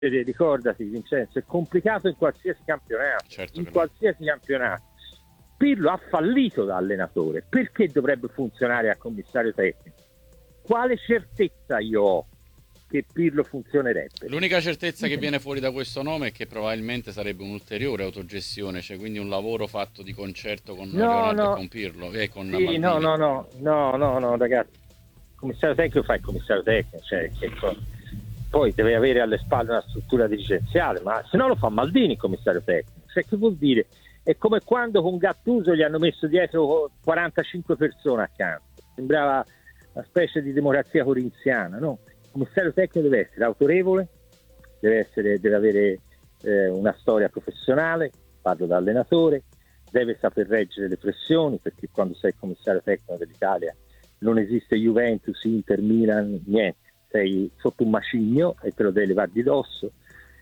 ricordati Vincenzo, è complicato in qualsiasi campionato, Certo in che no. qualsiasi campionato. Pirlo ha fallito da allenatore, perché dovrebbe funzionare a commissario tecnico? Quale certezza io ho che Pirlo funzionerebbe? L'unica certezza che viene fuori da questo nome è che probabilmente sarebbe un'ulteriore autogestione, cioè quindi un lavoro fatto di concerto con Leonardo e con Pirlo e con Sì, Maldini. no, ragazzi, il commissario tecnico fa il commissario tecnico, poi deve avere alle spalle una struttura dirigenziale, ma se no lo fa Maldini il commissario tecnico. Cioè, che vuol dire? È come quando con Gattuso gli hanno messo dietro 45 persone accanto, sembrava una specie di democrazia corinziana, no? Il commissario tecnico deve essere autorevole, deve avere una storia professionale, parlo da allenatore, deve saper reggere le pressioni, perché quando sei commissario tecnico dell'Italia non esiste Juventus, Inter, Milan, niente, sei sotto un macigno e te lo devi levare di dosso.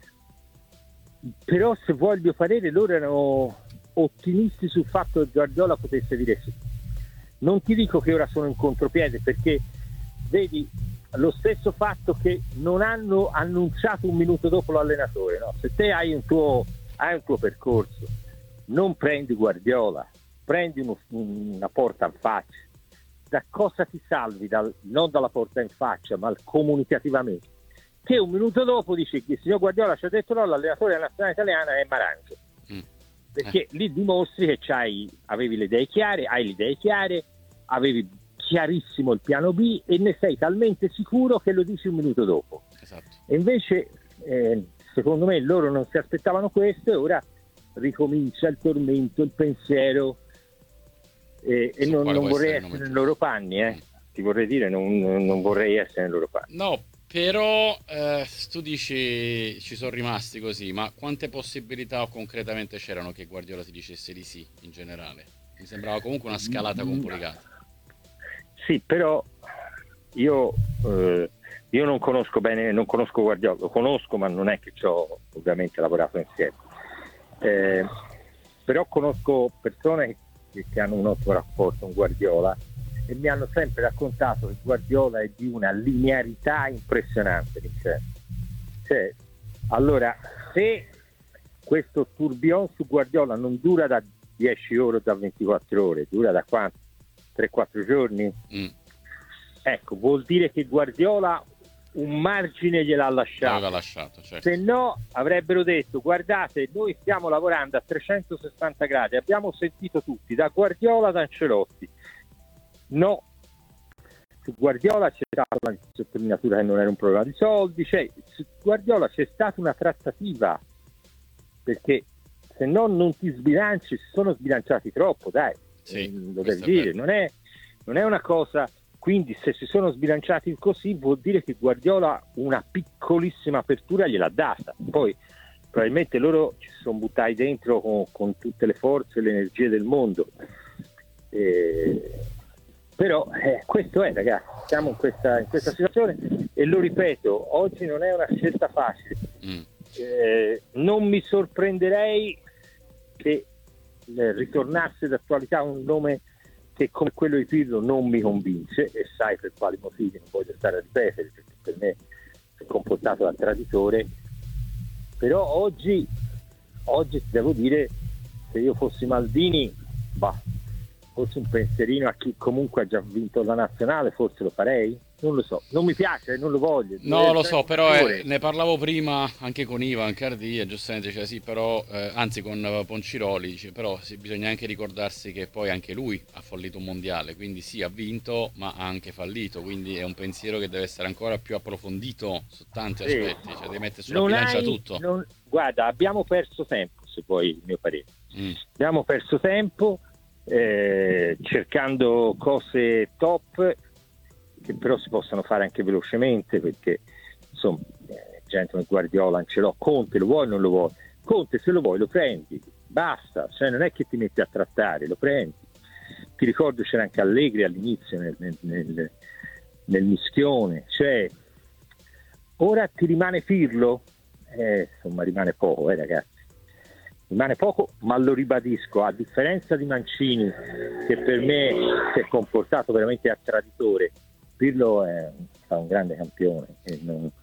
Però, se vuoi il mio parere, loro erano ottimisti sul fatto che Guardiola potesse dire sì. Non ti dico che ora sono in contropiede, perché vedi lo stesso fatto che non hanno annunciato un minuto dopo l'allenatore, no? Se te hai un tuo percorso, non prendi Guardiola, prendi una porta in faccia. Da cosa ti salvi? Non dalla porta in faccia, ma comunicativamente. Che un minuto dopo dici che il signor Guardiola ci ha detto no, l'allenatore della nazionale italiana è Maranzo. Perché lì dimostri che avevi le idee chiare, hai le idee chiare, avevi chiarissimo il piano B e ne sei talmente sicuro che lo dici un minuto dopo. Esatto. E invece, secondo me, loro non si aspettavano questo e ora ricomincia il tormento, il pensiero e non vorrei essere nei loro panni, ti vorrei dire, non vorrei essere nei loro panni. No, però tu dici ci sono rimasti così, ma quante possibilità concretamente c'erano che Guardiola ti dicesse di sì in generale? Mi sembrava comunque una scalata complicata. Sì, però io non conosco bene, non conosco Guardiola, lo conosco ma non è che ci ho ovviamente lavorato insieme, però conosco persone che hanno un ottimo rapporto con Guardiola e mi hanno sempre raccontato che Guardiola è di una linearità impressionante. Cioè, allora, se questo tourbillon su Guardiola non dura da 10 ore, da 24 ore, dura da quanto? 3-4 giorni? Ecco, vuol dire che Guardiola un margine gliel'ha lasciato. L'aveva lasciato, certo. Se no avrebbero detto: guardate, noi stiamo lavorando a 360 gradi, abbiamo sentito tutti, da Guardiola ad Ancelotti. No, su Guardiola c'è stata la sottolineatura che non era un problema di soldi, su Guardiola c'è stata una trattativa, perché se no non ti sbilanci, si sono sbilanciati troppo, dai, lo devi dire, non è una cosa. Quindi se si sono sbilanciati così vuol dire che Guardiola una piccolissima apertura gliel'ha data. Poi probabilmente loro ci sono buttati dentro con tutte le forze e le energie del mondo. Però questo è, ragazzi, siamo in questa situazione e lo ripeto, oggi non è una scelta facile. Non mi sorprenderei che ritornasse d'attualità un nome che come quello di Pirlo non mi convince, e sai per quali motivi, non voglio stare a ripetere, perché per me si è comportato da traditore. Però oggi ti devo dire, se io fossi Maldini, forse un pensierino a chi comunque ha già vinto la nazionale, forse lo farei, non lo so, non mi piace, non lo voglio. No, lo so, però ne parlavo prima anche con Ivan Cardia, giustamente diceva sì, però, anzi con Ponciroli, dice, però sì, bisogna anche ricordarsi che poi anche lui ha fallito un mondiale, quindi sì, ha vinto, ma ha anche fallito, quindi è un pensiero che deve essere ancora più approfondito su tanti aspetti, cioè devi mettere sulla bilancia tutto. Guarda, abbiamo perso tempo, se vuoi il mio parere. Abbiamo perso tempo cercando cose top, che però si possono fare anche velocemente, perché insomma gente come Guardiola, Ancelotti, Conte lo vuoi o non lo vuoi? Conte se lo vuoi lo prendi, basta, cioè non è che ti metti a trattare, lo prendi. Ti ricordo c'era anche Allegri all'inizio nel mischione, cioè ora ti rimane Pirlo, insomma rimane poco, ragazzi, rimane poco, ma lo ribadisco, a differenza di Mancini, che per me si è comportato veramente a traditore, Pirlo è un grande campione e non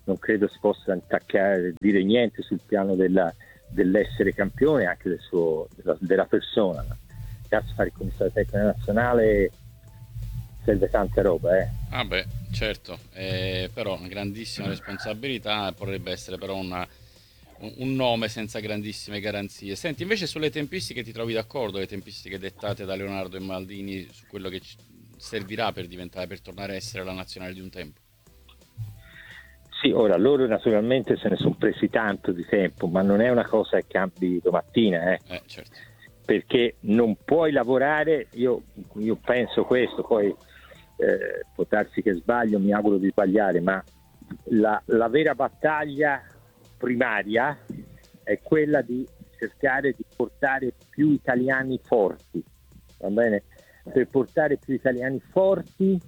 non credo si possa dire niente sul piano dell'essere campione, anche della persona. Cazzo, fare il commissario tecnico nazionale serve tanta roba, Ah beh, certo, però una grandissima responsabilità, potrebbe essere però un nome senza grandissime garanzie. Senti, invece sulle tempistiche ti trovi d'accordo, le tempistiche dettate da Leonardo e Maldini su quello che servirà per tornare a essere la nazionale di un tempo? Sì, ora loro naturalmente se ne sono presi tanto di tempo, ma non è una cosa che cambi domattina, certo. Perché non puoi lavorare, io penso questo, poi può darsi che sbaglio, mi auguro di sbagliare, ma la vera battaglia primaria è quella di cercare di portare più italiani forti, va bene? Per portare più italiani forti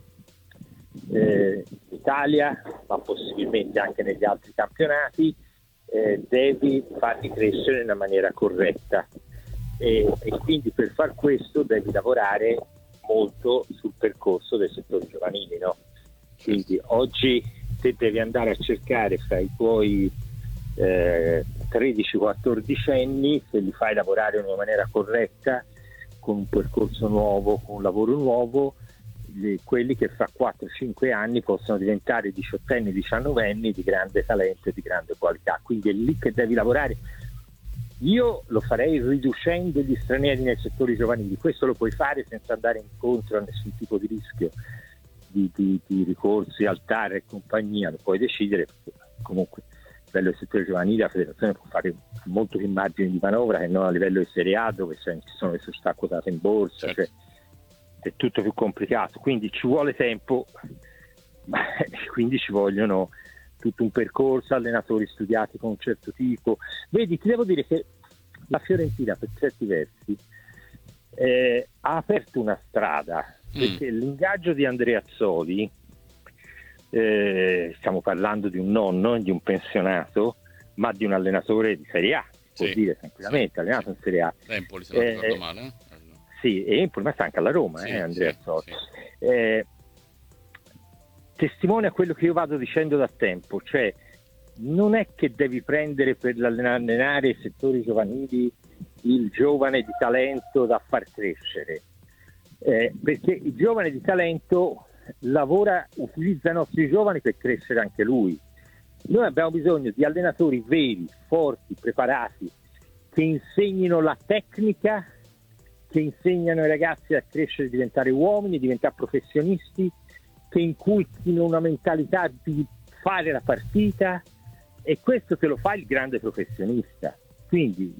Italia, ma possibilmente anche negli altri campionati, devi farli crescere in una maniera corretta e quindi per far questo devi lavorare molto sul percorso dei settori giovanili, no? Quindi oggi te devi andare a cercare fra i tuoi 13-14 anni, se li fai lavorare in una maniera corretta, con un percorso nuovo, con un lavoro nuovo, quelli che fra 4-5 anni possono diventare 18enni, 19enni di grande talento e di grande qualità. Quindi è lì che devi lavorare. Io lo farei riducendo gli stranieri nei settori giovanili, questo lo puoi fare senza andare incontro a nessun tipo di rischio di ricorsi al TAR e compagnia, lo puoi decidere, perché comunque a livello del settore giovanile la federazione può fare molto più margini di manovra che non a livello di Serie A, dove ci sono le società quotate in borsa, certo. Cioè, è tutto più complicato, quindi ci vuole tempo, quindi ci vogliono tutto un percorso, allenatori studiati con un certo tipo. Vedi, ti devo dire che la Fiorentina per certi versi ha aperto una strada, perché l'ingaggio di Andrea Azzoli, stiamo parlando di un nonno, di un pensionato, ma di un allenatore di Serie A, può dire tranquillamente, allenato in Serie A. Empoli, se non ricordo male. Sì, e Empoli, ma sta anche alla Roma, Andrea Azzoli. Testimonia quello che io vado dicendo da tempo, cioè non è che devi prendere per allenare i settori giovanili il giovane di talento da far crescere, perché il giovane di talento utilizza i nostri giovani per crescere anche lui. Noi abbiamo bisogno di allenatori veri, forti, preparati, che insegnino la tecnica, che insegnano ai ragazzi a crescere, a diventare uomini, a diventare professionisti, che inculchino una mentalità di fare la partita, e questo te lo fa il grande professionista. Quindi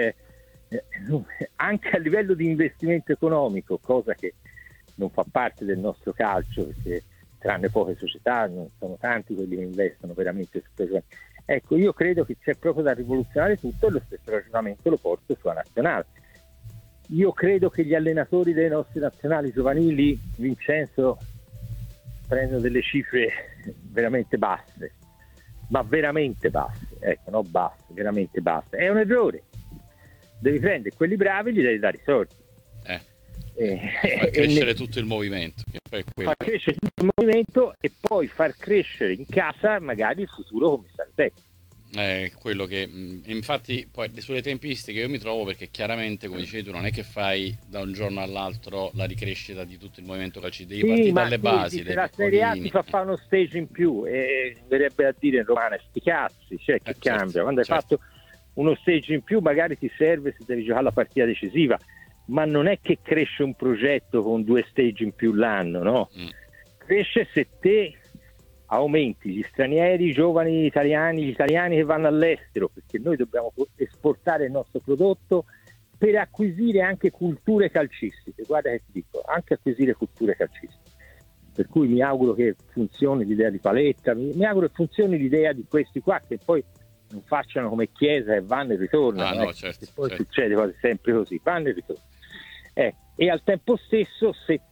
anche a livello di investimento economico, cosa che non fa parte del nostro calcio, perché tranne poche società non sono tanti quelli che investono veramente su questo. Ecco, io credo che c'è proprio da rivoluzionare tutto, e lo stesso ragionamento lo porto sulla nazionale. Io credo che gli allenatori delle nostre nazionali giovanili, Vincenzo, prendono delle cifre veramente basse, ma veramente basse, ecco, no basse, veramente basse. È un errore. Devi prendere quelli bravi e gli devi dare i soldi. Far crescere tutto il movimento. Far crescere tutto il movimento e poi far crescere in casa magari il futuro commissario tecnico. Quello che infatti poi sulle tempistiche io mi trovo, perché chiaramente, come dicevi tu, non è che fai da un giorno all'altro la ricrescita di tutto il movimento calcistico, devi partire dalle basi, la Serie A ti fa fare uno stage in più, e verrebbe a dire in romano sti cazzi, cioè che cambia, quando hai fatto uno stage in più magari ti serve se devi giocare la partita decisiva, ma non è che cresce un progetto con 2 stage in più l'anno, no? Cresce se te aumenti gli stranieri, i giovani italiani, gli italiani che vanno all'estero, perché noi dobbiamo esportare il nostro prodotto per acquisire anche culture calcistiche. Guarda che ti dico, anche acquisire culture calcistiche. Per cui mi auguro che funzioni l'idea di Paletta, mi auguro che funzioni l'idea di questi qua, che poi non facciano come Chiesa e vanno e ritornano. No, certo, poi succede quasi sempre così, vanno e ritornano. E al tempo stesso, se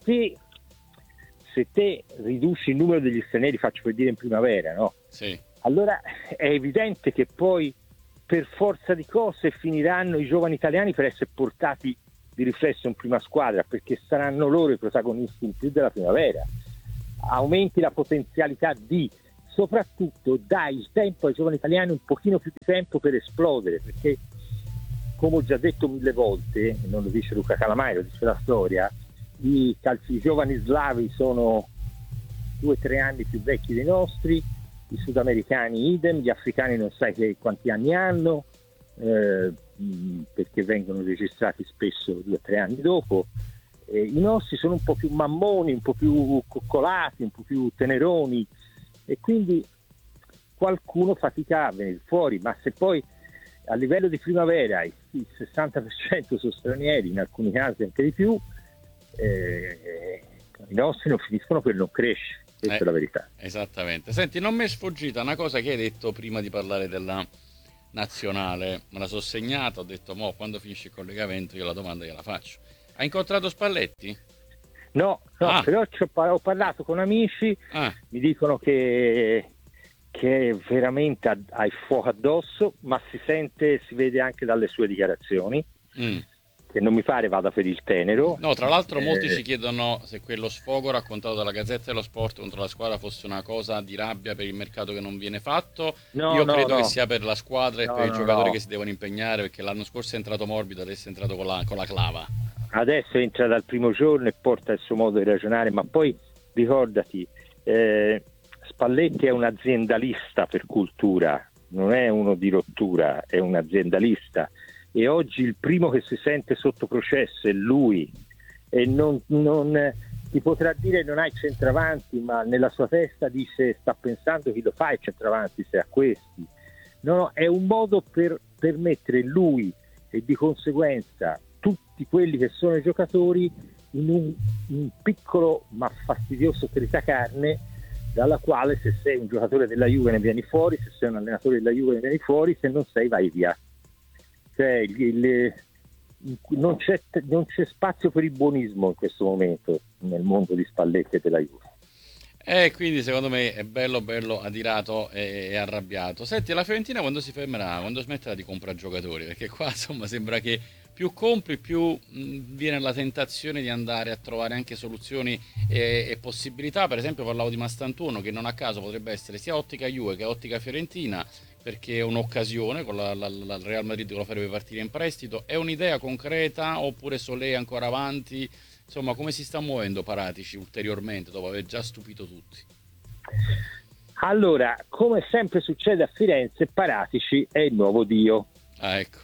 te riduci il numero degli stranieri, faccio per dire in primavera, no? Sì. Allora è evidente che poi per forza di cose finiranno i giovani italiani per essere portati di riflesso in prima squadra, perché saranno loro i protagonisti in più della primavera. Aumenti la potenzialità di soprattutto dai il tempo ai giovani italiani, un pochino più di tempo per esplodere, perché come ho già detto 1000 volte, non lo dice Luca Calamai, lo dice la storia, i giovani slavi sono 2-3 anni più vecchi dei nostri, i sudamericani idem, gli africani non sai quanti anni hanno, perché vengono registrati spesso 2-3 anni dopo. I nostri sono un po' più mammoni, un po' più coccolati, un po' più teneroni, e quindi qualcuno fatica a venire fuori, ma se poi a livello di primavera il 60% sono stranieri, in alcuni casi anche di più, i nostri non finiscono per non crescere, questa è la verità. Esattamente. Senti, non mi è sfuggita una cosa che hai detto prima di parlare della nazionale, me la sono segnata, ho detto quando finisce il collegamento io la domanda gliela faccio. Hai incontrato Spalletti? No, però ho parlato con amici, mi dicono che veramente ha il fuoco addosso, ma si vede anche dalle sue dichiarazioni, che non mi pare vada per il tenero. No, tra l'altro molti ci chiedono se quello sfogo raccontato dalla Gazzetta dello Sport contro la squadra fosse una cosa di rabbia per il mercato che non viene fatto. Io credo che sia per la squadra e per i giocatori che si devono impegnare, perché l'anno scorso è entrato morbido, adesso è entrato con la clava. Adesso entra dal primo giorno e porta il suo modo di ragionare, ma poi ricordati, Spalletti è un aziendalista per cultura, non è uno di rottura, è un aziendalista, e oggi il primo che si sente sotto processo è lui, e non ti potrà dire non hai centravanti, ma nella sua testa dice, sta pensando chi lo fa il centravanti se a questi. No, è un modo per mettere lui e di conseguenza tutti quelli che sono i giocatori in un piccolo ma fastidioso tritacarne, dalla quale se sei un giocatore della Juve ne vieni fuori, se sei un allenatore della Juve ne vieni fuori, se non sei vai via. Cioè, non c'è spazio per il buonismo in questo momento nel mondo di Spalletti e della Juve. Quindi secondo me è bello adirato e arrabbiato. Senti, la Fiorentina quando smetterà di comprare giocatori? Perché qua insomma sembra che più compri più viene la tentazione di andare a trovare anche soluzioni e possibilità. Per esempio parlavo di Mastantuono, che non a caso potrebbe essere sia ottica Juve che ottica Fiorentina, perché è un'occasione con la Real Madrid che lo farebbe partire in prestito. È un'idea concreta oppure Solé ancora avanti? Insomma, come si sta muovendo Paratici ulteriormente dopo aver già stupito tutti? Allora, come sempre succede a Firenze, Paratici è il nuovo Dio. Ecco.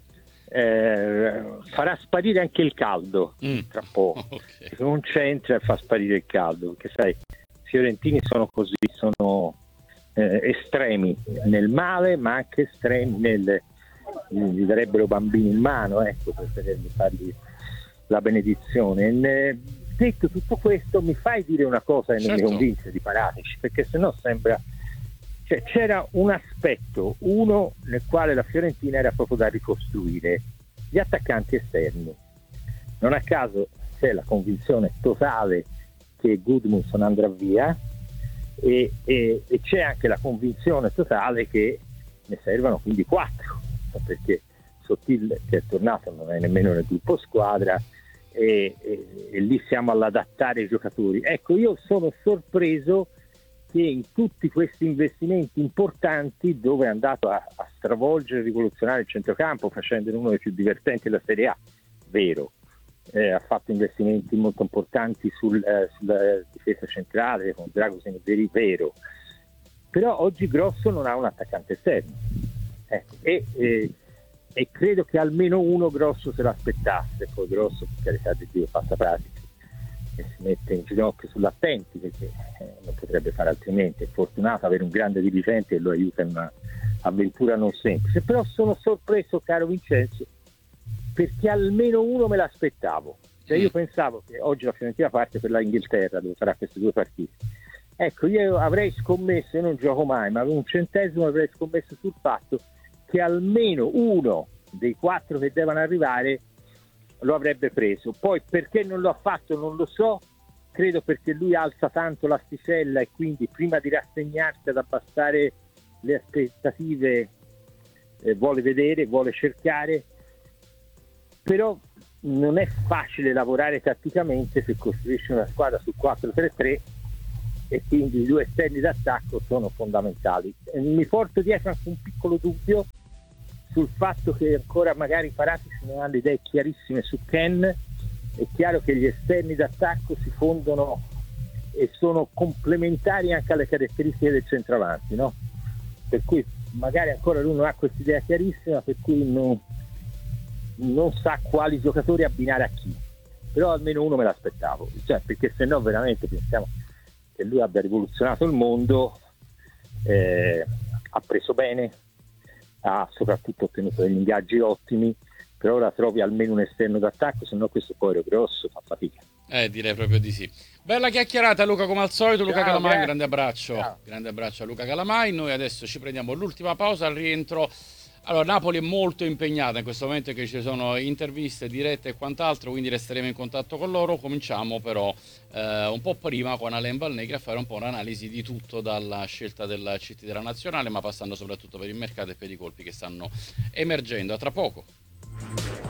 Farà sparire anche il caldo tra poco. Okay. Non c'entra e fa sparire il caldo, perché sai, i fiorentini sono così, sono estremi nel male, ma anche estremi gli darebbero bambini in mano, ecco, per fargli la benedizione. Detto tutto questo, mi fai dire una cosa che non mi convince di Paratici, perché sennò sembra, cioè, c'era un aspetto, uno nel quale la Fiorentina era proprio da ricostruire, gli attaccanti esterni. Non a caso c'è la convinzione totale che Gudmundsson andrà via e c'è anche la convinzione totale che ne servano quindi 4, perché Sottil, che è tornato, non è nemmeno nel gruppo squadra, e lì siamo all'adattare i giocatori. Ecco, io sono sorpreso che in tutti questi investimenti importanti, dove è andato a stravolgere e rivoluzionare il centrocampo facendone uno dei più divertenti della Serie A, vero, ha fatto investimenti molto importanti sulla difesa centrale con Dragosin e Veri, vero, però oggi Grosso non ha un attaccante esterno, ecco, e credo che almeno uno Grosso se l'aspettasse. Poi Grosso, per carità di Dio, passa pratica e si mette in ginocchio sull'attenti, perché non potrebbe fare altrimenti. È fortunato avere un grande dirigente che lo aiuta in un'avventura non semplice. Però sono sorpreso, caro Vincenzo, perché almeno uno me l'aspettavo. Cioè, io pensavo che oggi la Fiorentina parte per la Inghilterra, dove farà queste 2 partite. Ecco, io avrei scommesso, io non gioco mai, ma avevo un centesimo, avrei scommesso sul fatto che almeno uno dei 4 che devono arrivare lo avrebbe preso. Poi perché non lo ha fatto non lo so, credo perché lui alza tanto l'asticella e quindi prima di rassegnarsi ad abbassare le aspettative vuole vedere, vuole cercare. Però non è facile lavorare tatticamente se costruisci una squadra su 4-3-3 e quindi i due esterni d'attacco sono fondamentali. Mi porto dietro anche un piccolo dubbio sul fatto che ancora magari Paratici non ha le idee chiarissime su Ken. È chiaro che gli esterni d'attacco si fondono e sono complementari anche alle caratteristiche del centravanti, no? Per cui magari ancora lui non ha questa idea chiarissima, per cui non sa quali giocatori abbinare a chi, però almeno uno me l'aspettavo, cioè, perché se no veramente pensiamo che lui abbia rivoluzionato il mondo, ha preso bene, ha soprattutto ottenuto degli ingaggi ottimi, per ora trovi almeno un esterno d'attacco, se no questo cuore grosso fa fatica. Direi proprio di sì. Bella chiacchierata Luca, come al solito. Luca Calamai, grazie. grande abbraccio. Ciao. Grande abbraccio a Luca Calamai. Noi adesso ci prendiamo l'ultima pausa al rientro. Allora, Napoli è molto impegnata in questo momento, che ci sono interviste dirette e quant'altro, quindi resteremo in contatto con loro. Cominciamo però un po' prima con Alain Valnegri a fare un po' un'analisi di tutto, dalla scelta del CT della nazionale, ma passando soprattutto per il mercato e per i colpi che stanno emergendo. A tra poco.